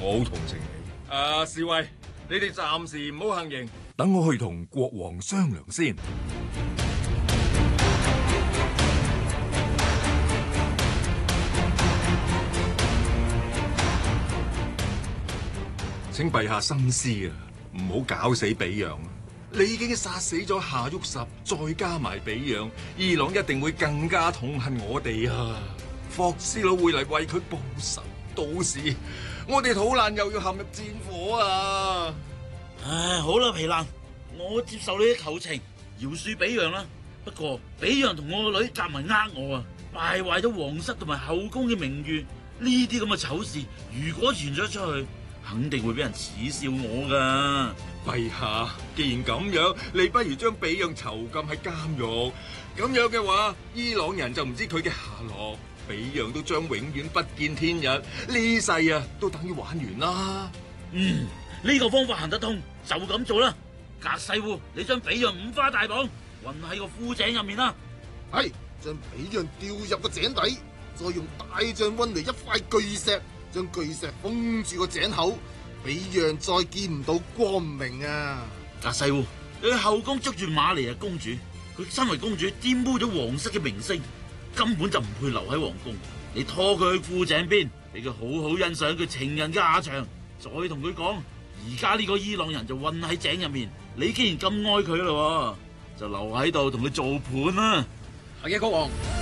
我好同情你。侍衛，你哋暫時唔好行刑，等我去同國王商量先。請陛下深思啊，唔好搞死比讓。你已經殺死咗夏沃什，再加埋比讓，伊朗一定會更加痛恨我哋啊！霍斯佬會嚟為佢報仇，到時我哋土蘭又要陷入戰火啊！ 唉，好啦，皮蘭，我接受你嘅求情，饒恕比讓啦。不過比讓同我個女夾埋我啊，敗壞咗皇室同埋後宮嘅名譽。呢啲咁嘅醜事，如果傳咗出去，肯定會俾人恥笑我噶。 陛下，既然咁樣，你不如將比讓囚禁喺監獄。咁樣嘅話，伊朗人就唔知佢嘅下落，比讓都將永遠不見天日。呢世啊，都等於玩完啦。 呢個方法行得通，就咁做啦。格西烏，你將比讓五花大綁，混喺個枯井入面啦。 係，將比讓掉入個井底，再用大象運嚟一塊巨石，將巨石封住個井口，比讓再見唔到光明啊！ 格西烏，你去後宮捉住瑪利亞公主，佢身為公主玷污咗皇室嘅名聲，根本就唔配留喺皇宮。你拖佢去枯井邊，俾佢好好欣賞佢情人嘅下場，再同佢講，而家呢個伊朗人就混喺井入面，你既然咁愛佢啦，就留喺度同佢做伴啦。 係嘅，國王。